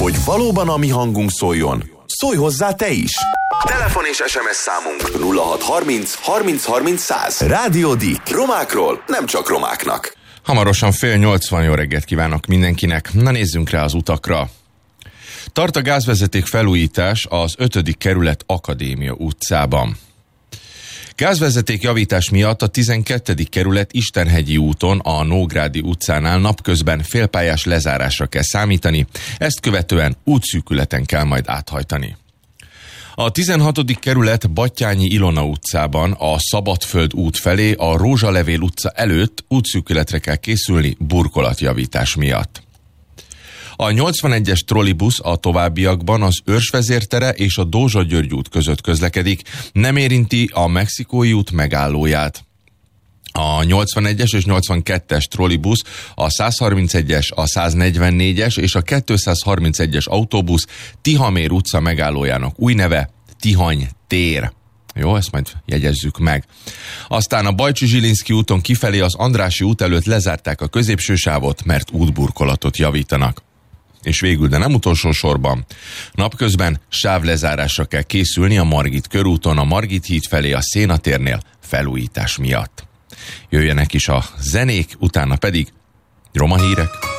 Hogy valóban a mi hangunk szóljon, szólj hozzá te is! Telefon és SMS számunk 0630 30 30 100. Rádió Dick. Romákról, nem csak romáknak. Hamarosan 7:80, jó reggelt kívánok mindenkinek. Na nézzünk rá az utakra. Tart a gázvezeték felújítás az 5. kerület Akadémia utcában. Gázvezeték javítás miatt a 12. kerület Istenhegyi úton a Nógrádi utcánál napközben félpályás lezárásra kell számítani, ezt követően útszűkületen kell majd áthajtani. A 16. kerület Battyányi Ilona utcában a Szabadföld út felé a Rózsalevél utca előtt útszűkületre kell készülni burkolatjavítás miatt. A 81-es trollibusz a továbbiakban az Őrsvezértere és a Dózsa-György út között közlekedik, nem érinti a Mexikói út megállóját. A 81-es és 82-es trollibusz, a 131-es, a 144-es és a 231-es autóbusz Tihamér utca megállójának új neve Tihany tér. Jó, ezt majd jegyezzük meg. Aztán a Bajcsi-Zsilinszky úton kifelé az Andrássy út előtt lezárták a középső sávot, mert útburkolatot javítanak. És végül, de nem utolsó sorban, napközben sávlezárásra kell készülni a Margit körúton, a Margit híd felé a Széna térnél felújítás miatt. Jöjjenek is a zenék, utána pedig roma hírek.